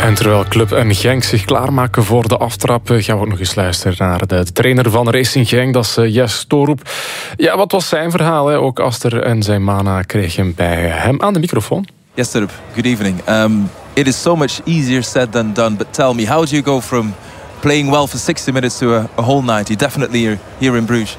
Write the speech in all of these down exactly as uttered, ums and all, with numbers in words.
En terwijl Club en Genk zich klaarmaken voor de aftrap, gaan we ook nog eens luisteren naar de trainer van Racing Genk, dat is Jes Torup. Ja, wat was zijn verhaal? Hè? Ook Aster en zijn mana kregen bij hem aan de microfoon. Yes, Torup. Good evening. Um, it is so much easier said than done, but tell me, how do you go from playing well for sixty minutes to a, a whole ninety? Definitely here, here in Bruges.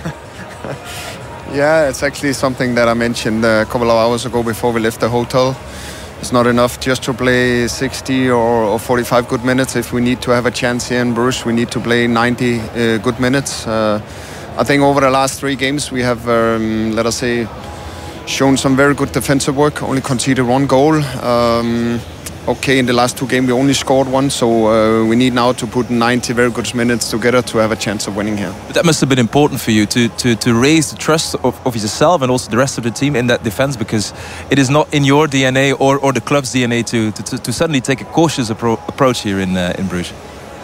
Yeah, it's actually something that I mentioned a couple of hours ago before we left the hotel. It's not enough just to play sixty or, or forty-five good minutes. If we need to have a chance here in Bruges, we need to play ninety uh, good minutes. Uh, I think over the last three games we have, um, let us say, shown some very good defensive work. Only conceded one goal. Um, okay, in the last two games we only scored one, so uh, we need now to put ninety very good minutes together to have a chance of winning here. But that must have been important for you to, to, to raise the trust of, of yourself and also the rest of the team in that defence, because it is not in your D N A or, or the club's D N A to, to, to suddenly take a cautious appro- approach here in, uh, in Bruges.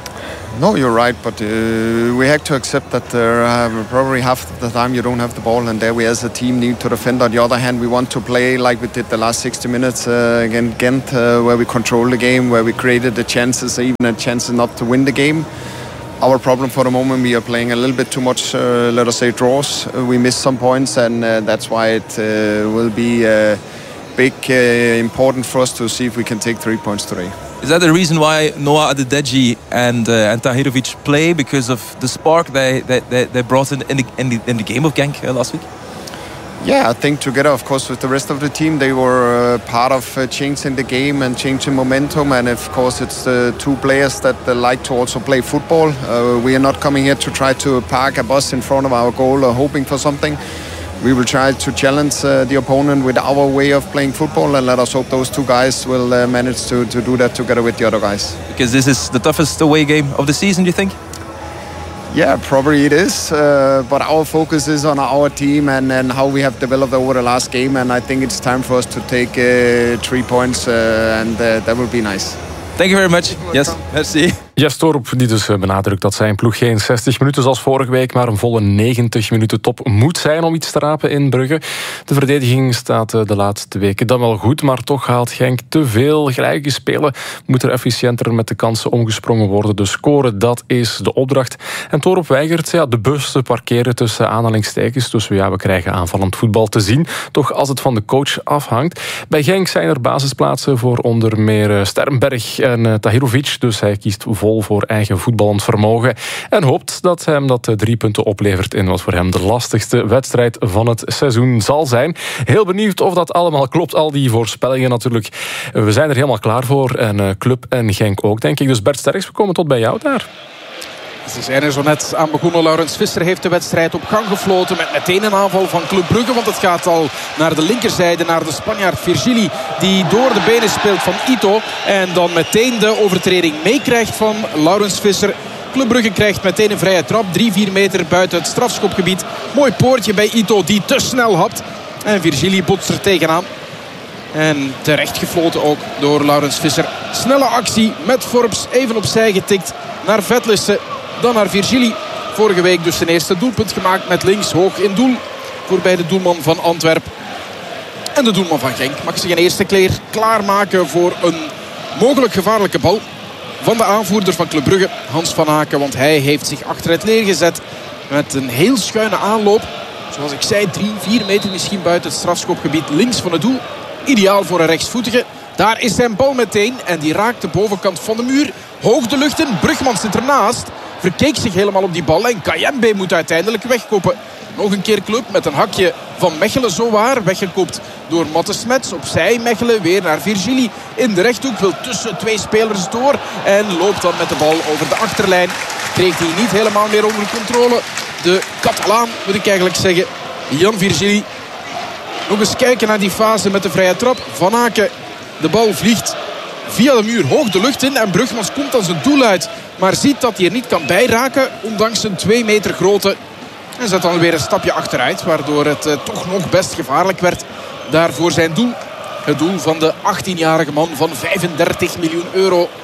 No, you're right, but uh, we have to accept that uh, probably half the time you don't have the ball, and there we as a team need to defend. On the other hand, we want to play like we did the last sixty minutes uh, against Ghent, uh, where we control the game, where we created the chances, even a chance not to win the game. Our problem for the moment, we are playing a little bit too much, uh, let us say, draws. Uh, we missed some points, and uh, that's why it uh, will be uh, big, uh, important for us to see if we can take three points today. Is that the reason why Noah Adedeji and uh, and Tahirovic play, because of the spark they they, they brought in in the, in the in the game of Genk uh, last week? Yeah, I think together, of course, with the rest of the team, they were uh, part of uh, changing the game and changing momentum. And of course, it's the two players that uh, like to also play football. Uh, we are not coming here to try to park a bus in front of our goal or hoping for something. We will try to challenge uh, the opponent with our way of playing football, and let us hope those two guys will uh, manage to, to do that together with the other guys. Because this is the toughest away game of the season, do you think? Yeah, probably it is. Uh, but our focus is on our team and, and how we have developed over the last game, and I think it's time for us to take uh, three points, uh, and uh, that will be nice. Thank you very much. Yes, merci. Jes Torup, die dus benadrukt dat zijn ploeg geen zestig minuten zoals vorige week, maar een volle negentig minuten top moet zijn om iets te rapen in Brugge. De verdediging staat de laatste weken dan wel goed, maar toch haalt Genk te veel gelijke spelen. Moet er efficiënter met de kansen omgesprongen worden. De score, dat is de opdracht. En Torup weigert ja, de bus te parkeren tussen aanhalingstekens. Dus ja, we krijgen aanvallend voetbal te zien. Toch als het van de coach afhangt. Bij Genk zijn er basisplaatsen voor onder meer Sternberg en Tahirovic. Dus hij kiest vol voor eigen voetballend vermogen en hoopt dat hem dat drie punten oplevert in wat voor hem de lastigste wedstrijd van het seizoen zal zijn. Heel benieuwd of dat allemaal klopt, al die voorspellingen natuurlijk. We zijn er helemaal klaar voor en Club en Genk ook, denk ik. Dus Bert Sterks, we komen tot bij jou daar. Ze zijn er zo net aan begonnen. Laurens Visser heeft de wedstrijd op gang gefloten met meteen een aanval van Club Brugge. Want het gaat al naar de linkerzijde, naar de Spanjaard Virgili, die door de benen speelt van Ito. En dan meteen de overtreding meekrijgt van Laurens Visser. Club Brugge krijgt meteen een vrije trap. drie vier meter buiten het strafschopgebied. Mooi poortje bij Ito, die te snel hapt. En Virgili botst er tegenaan. En terecht gefloten ook door Laurens Visser. Snelle actie met Forbes, even opzij getikt naar Vetlissen. Dan naar Virgili. Vorige week dus zijn eerste doelpunt gemaakt met links hoog in doel. Voorbij de doelman van Antwerpen. En de doelman van Genk mag zich een eerste keer klaarmaken voor een mogelijk gevaarlijke bal van de aanvoerder van Club Brugge, Hans van Aken. Want hij heeft zich achter het leer gezet met een heel schuine aanloop. Zoals ik zei, drie, vier meter misschien buiten het strafschopgebied links van het doel. Ideaal voor een rechtsvoetige. Daar is zijn bal meteen en die raakt de bovenkant van de muur. Hoog de lucht in, Brugman zit ernaast. Verkeek zich helemaal op die bal en Kayembe moet uiteindelijk wegkoppen. Nog een keer Club met een hakje van Mechelen zowaar. Weggekopt door Matte Smets. Opzij Mechelen weer naar Virgili. In de rechthoek wil tussen twee spelers door. En loopt dan met de bal over de achterlijn. Kreeg hij niet helemaal meer onder controle. De Catalaan moet ik eigenlijk zeggen. Jan Virgili. Nog eens kijken naar die fase met de vrije trap. Van Aken. De bal vliegt via de muur hoog de lucht in. En Brugmans komt dan zijn doel uit. Maar ziet dat hij er niet kan bijraken. Ondanks zijn twee meter grote. En zet dan weer een stapje achteruit. Waardoor het uh, toch nog best gevaarlijk werd. Daar voor zijn doel. Het doel van de achttienjarige man van vijfendertig miljoen euro.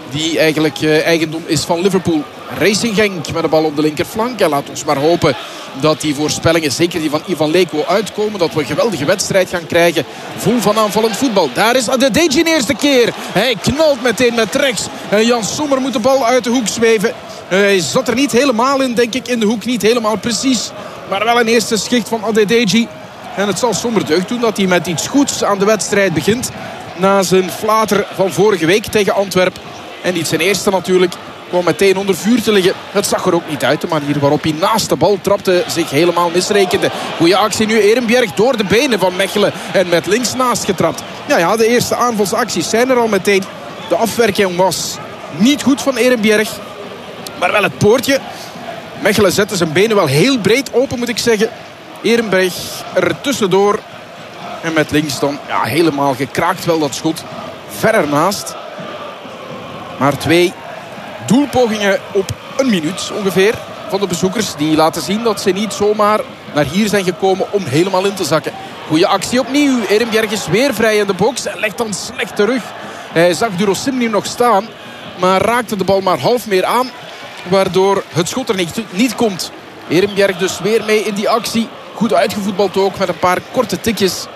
die eigenlijk uh, eigendom is van Liverpool. Racing Genk met de bal op de linkerflank. En laat ons maar hopen dat die voorspellingen, zeker die van Ivan Leko, uitkomen. Dat we een geweldige wedstrijd gaan krijgen. Vol van aanvallend voetbal. Daar is Adedeji de eerste keer. Hij knalt meteen met rechts. En Jan Sommer moet de bal uit de hoek zweven. Hij zat er niet helemaal in, denk ik, in de hoek. Niet helemaal precies. Maar wel een eerste schicht van Adedeji. En het zal Sommer deugd doen dat hij met iets goeds aan de wedstrijd begint. Na zijn flater van vorige week tegen Antwerpen. En niet zijn eerste natuurlijk. Kwam meteen onder vuur te liggen. Het zag er ook niet uit. De manier waarop hij naast de bal trapte zich helemaal misrekende. Goeie actie nu. Ehrenbjerg door de benen van Mechelen. En met links naast getrapt. Ja, ja, de eerste aanvalsacties zijn er al meteen. De afwerking was niet goed van Ehrenbjerg. Maar wel het poortje. Mechelen zette zijn benen wel heel breed open, moet ik zeggen. Ehrenberg er tussendoor. En met links dan ja, helemaal gekraakt wel dat schot. Ver ernaast. Maar twee doelpogingen op een minuut ongeveer van de bezoekers. Die laten zien dat ze niet zomaar naar hier zijn gekomen om helemaal in te zakken. Goeie actie opnieuw. Ehrenbjerg is weer vrij in de box. En legt dan slecht terug. Hij zag Durosimni nog staan. Maar raakte de bal maar half meer aan. Waardoor het schot er niet, niet komt. Ehrenbjerg dus weer mee in die actie. Goed uitgevoetbald ook met een paar korte tikjes.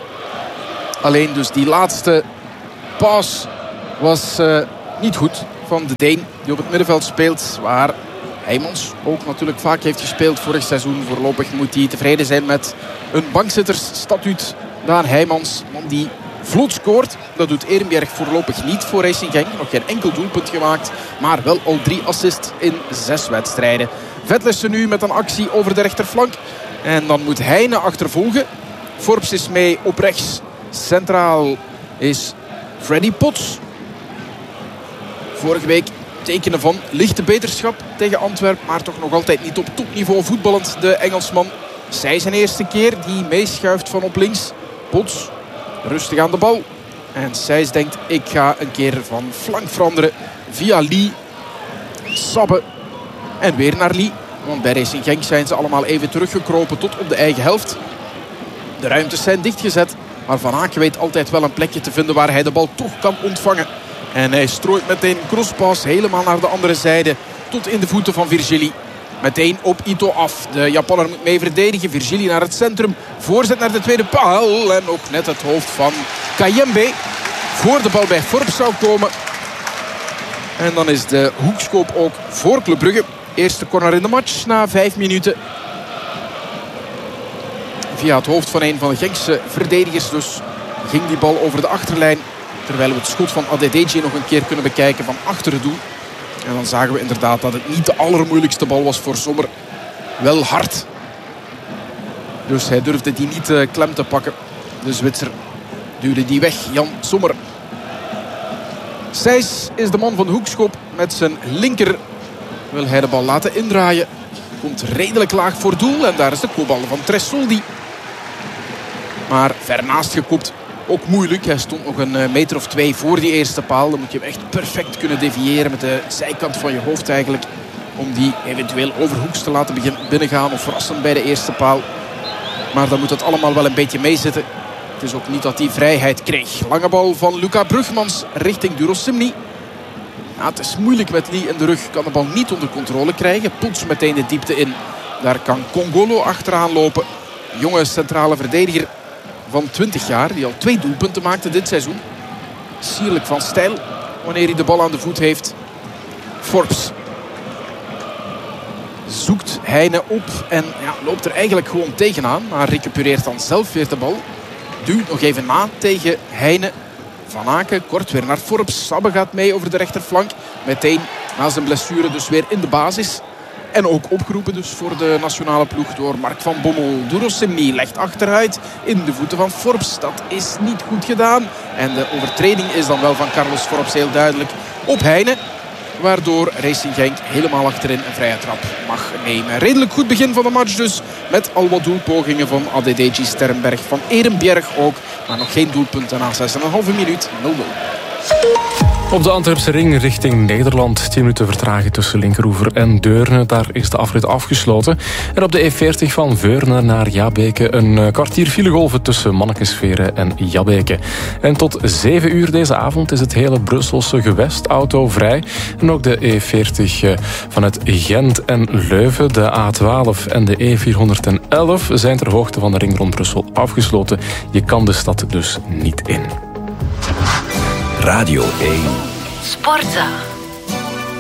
Alleen dus die laatste paas was uh, niet goed van de Deen die op het middenveld speelt. Waar Heijmans ook natuurlijk vaak heeft gespeeld vorig seizoen. Voorlopig moet hij tevreden zijn met een bankzittersstatuut. Daan Heijmans, man die vlot scoort. Dat doet Ehrenbjerg voorlopig niet voor Racing Genk. Nog geen enkel doelpunt gemaakt. Maar wel al drie assists in zes wedstrijden. Vetlessen nu met een actie over de rechterflank. En dan moet Heine achtervolgen. Forbes is mee op rechts. Centraal is Freddy Potts. Vorige week tekenen van lichte beterschap tegen Antwerpen. Maar toch nog altijd niet op topniveau voetballend. De Engelsman. Zij zijn eerste keer die meeschuift van op links. Potts rustig aan de bal. En Sijs denkt, ik ga een keer van flank veranderen. Via Lee. Sabbe. En weer naar Lee. Want bij Racing Genk zijn ze allemaal even teruggekropen tot op de eigen helft. De ruimtes zijn dichtgezet. Maar Van Aken weet altijd wel een plekje te vinden waar hij de bal toch kan ontvangen. En hij strooit meteen crosspas helemaal naar de andere zijde. Tot in de voeten van Virgili. Meteen op Ito af. De Japanner moet mee verdedigen. Virgili naar het centrum. Voorzet naar de tweede paal. En ook net het hoofd van Kayembe. Voor de bal bij Forbes zou komen. En dan is de hoekskoop ook voor Club Brugge. Eerste corner in de match na vijf minuten. Via het hoofd van een van de Genkse verdedigers dus ging die bal over de achterlijn. Terwijl we het schot van Adedeji nog een keer kunnen bekijken van achter het doel. En dan zagen we inderdaad dat het niet de allermoeilijkste bal was voor Sommer. Wel hard. Dus hij durfde die niet uh, klem te pakken. De Zwitser duwde die weg. Jan Sommer. Sijs is de man van de hoekschop. Met zijn linker wil hij de bal laten indraaien. Komt redelijk laag voor doel. En daar is de kopbal van Tressoldi. Maar ver naast gekopt. Ook moeilijk. Hij stond nog een meter of twee voor die eerste paal. Dan moet je hem echt perfect kunnen deviëren met de zijkant van je hoofd eigenlijk. Om die eventueel overhoeks te laten binnengaan of verrassen bij de eerste paal. Maar dan moet het allemaal wel een beetje meezitten. Het is ook niet dat hij vrijheid kreeg. Lange bal van Luca Brugmans richting Durosimni. Ja, het is moeilijk met Lee in de rug. Kan de bal niet onder controle krijgen. Poets meteen de diepte in. Daar kan Congolo achteraan lopen. Jonge centrale verdediger van twintig jaar. Die al twee doelpunten maakte dit seizoen. Sierlijk van stijl wanneer hij de bal aan de voet heeft. Forbes zoekt Heine op. En ja, loopt er eigenlijk gewoon tegenaan. Maar recupereert dan zelf weer de bal. Duwt nog even na tegen Heine. Van Aken kort weer naar Forbes. Sabbe gaat mee over de rechterflank. Meteen na zijn blessure dus weer in de basis. En ook opgeroepen dus voor de nationale ploeg door Mark van Bommel. Durosimni legt achteruit in de voeten van Forbes. Dat is niet goed gedaan. En de overtreding is dan wel van Carlos Forbes heel duidelijk op Heine. Waardoor Racing Genk helemaal achterin een vrije trap mag nemen. Redelijk goed begin van de match dus. Met al wat doelpogingen van Adedeji, Sternberg, van Ehrenbjerg ook. Maar nog geen doelpunten na zes komma vijf minuut. nul nul. Op de Antwerpse ring richting Nederland. tien minuten vertraging tussen Linkeroever en Deurne. Daar is de afrit afgesloten. En op de E veertig van Veurne naar Jabbeke een kwartier filegolven tussen Mannekesveren en Jabbeke. En tot zeven uur deze avond is het hele Brusselse gewest autovrij. En ook de E veertig vanuit Gent en Leuven, de A twaalf en de E vierhonderdelf zijn ter hoogte van de ring rond Brussel afgesloten. Je kan de stad dus niet in. Radio één. Sportza.